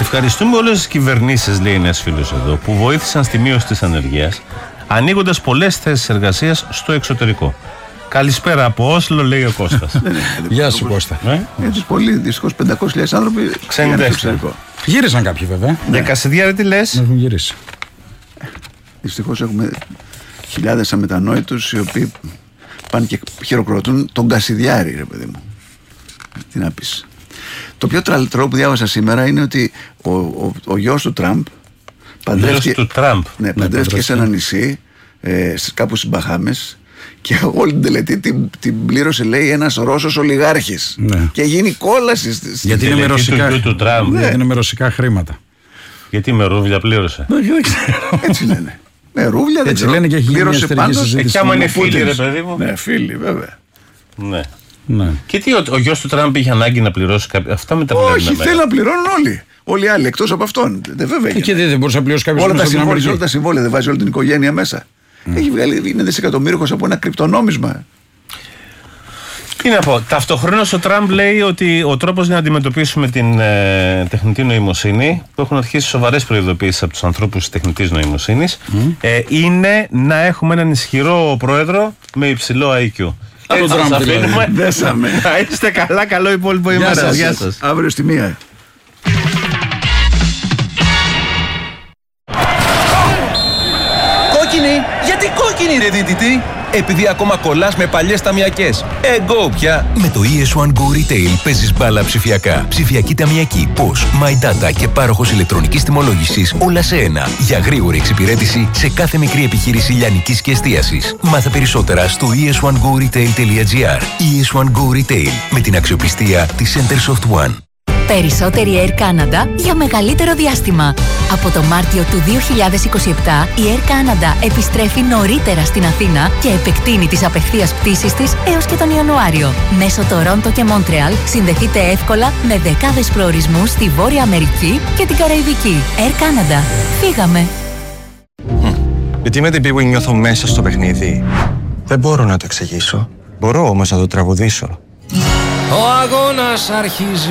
Ευχαριστούμε όλες τις κυβερνήσεις, λέει ένας φίλος εδώ, που βοήθησαν στη μείωση της ανεργίας, ανοίγοντας πολλές θέσεις εργασίας στο εξωτερικό. Καλησπέρα από Όσλο, λέει ο Κώστας. Γεια σου, Κώστα. Πολύ δυστυχώς 500.000 άνθρωποι ξένοι. Γύρισαν κάποιοι βέβαια. Για Κασιδιάρη τι λες? Έχουν γυρίσει. Δυστυχώς έχουμε χιλιάδες αμετανόητους οι οποίοι πάνε και χειροκροτούν τον Κασιδιάρη, ρε παιδί μου. Τι να πεις. Το πιο τραλτρό που διάβασα σήμερα είναι ότι ο γιος του Τραμπ παντρεύτηκε σε ένα νησί, κάπου στις Μπαχάμες, και όλη την τελετή την πλήρωσε, λέει, ένας Ρώσος ολιγάρχης. Ναι. Και γίνει κόλαση γιατί είναι με ρωσικά, του Τραμπ. Ναι. Γιατί είναι με ρωσικά χρήματα. Γιατί με ρούβλια πλήρωσε? Δεν ξέρω. Έτσι λένε. Με ρούβλια δεν ξέρω. Λένε και έχει γίνει εσωτερική συζήτηση. Και άμα είναι φίλοι, ρε παιδί μου. Ναι, φίλοι, βέβαια. Ναι. Ναι. Και τι, ο γιος του Τραμπ είχε ανάγκη να πληρώσει κάποια? Αυτά με τα βλέπουμε. Όχι, θέλει να πληρώνουν όλοι. Όλοι οι άλλοι εκτός από αυτόν. Βέβαια. Και δεν μπορούσε να πληρώσει κάποιος. Όλα τα συμβόλαια δεν βάζει όλη την οικογένεια μέσα. Έχει βγάλει, είναι δισεκατομμύριος από ένα κρυπτονόμισμα. Τι να πω, ταυτοχρόνως ο Τραμπ λέει ότι ο τρόπος για να αντιμετωπίσουμε την τεχνητή νοημοσύνη, που έχουν αρχίσει σοβαρές προειδοποιήσεις από τους ανθρώπους της τεχνητής νοημοσύνης, είναι να έχουμε έναν ισχυρό πρόεδρο με υψηλό IQ. Έτσι σας αφήνουμε. Να είστε καλά, καλό υπόλοιπο ημέρα. Γεια σας. Αύριο στη 1. Κόκκινη! Γιατί κόκκινη, ρε δίτητη? Επειδή ακόμα κολλάς με παλιές ταμιακές. Go πια! Με το ES1 Go Retail παίζεις μπάλα ψηφιακά. Ψηφιακή ταμιακή, POS, My Data και πάροχος ηλεκτρονικής τιμολόγησης, όλα σε ένα. Για γρήγορη εξυπηρέτηση σε κάθε μικρή επιχείρηση λιανικής και εστίασης. Μάθε περισσότερα στο es1goretail.gr. ES1 Go Retail, με την αξιοπιστία της Centersoft One. Περισσότερη Air Canada για μεγαλύτερο διάστημα. Από το Μάρτιο του 2027 η Air Canada επιστρέφει νωρίτερα στην Αθήνα και επεκτείνει τις απευθείας πτήσεις της έως και τον Ιανουάριο. Μέσω Τορόντο και Μόντρεαλ συνδεθείτε εύκολα με δεκάδες προορισμούς στη Βόρεια Αμερική και την Καραϊβική. Air Canada. Φύγαμε! Γιατί με την Bwin νιώθω μέσα στο παιχνίδι. Δεν μπορώ να το εξηγήσω. Μπορώ όμως να το τραγουδήσω. Ο αγώνας αρχίζει.